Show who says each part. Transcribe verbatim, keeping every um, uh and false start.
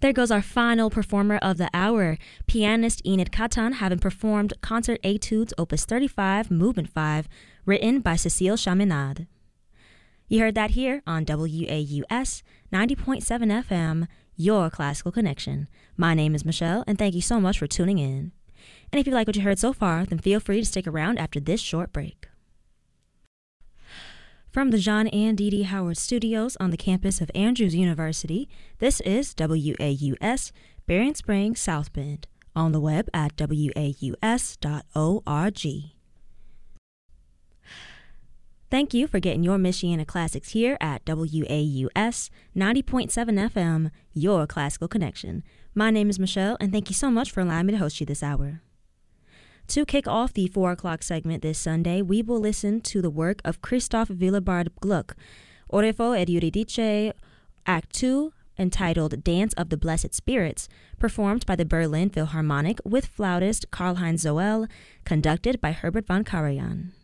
Speaker 1: There goes our final performer of the hour, pianist Enid Katan, having performed Concert Etudes Opus thirty-five, Movement five, written by Cécile Chaminade. You heard that here on W A U S ninety point seven F M, your classical connection. My name is Michelle, and thank you so much for tuning in. And if you like what you heard so far, then feel free to stick around after this short break. From the John and Dee Dee Howard Studios on the campus of Andrews University, this is W A U S, Berrien Springs, South Bend, on the web at W A U S dot org. Thank you for getting your Michiana classics here at W A U S ninety point seven F M, your classical connection. My name is Michelle, and thank you so much for allowing me to host you this hour. To kick off the four o'clock segment this Sunday, we will listen to the work of Christoph Willibald Gluck, Orfeo ed Euridice, Act two, entitled Dance of the Blessed Spirits, performed by the Berlin Philharmonic with flautist Karl-Heinz Zoell, conducted by Herbert von Karajan.